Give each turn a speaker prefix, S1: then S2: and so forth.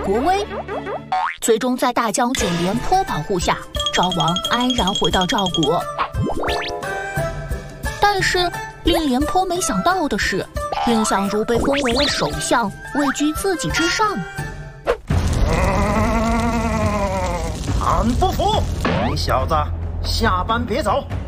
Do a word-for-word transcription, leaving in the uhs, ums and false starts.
S1: 国威。最终在大将军廉颇保护下，赵王安然回到赵国。但是令廉颇没想到的是，蔺相如被封为了首相，位居自己之上。
S2: 俺不服！你小子下班别走，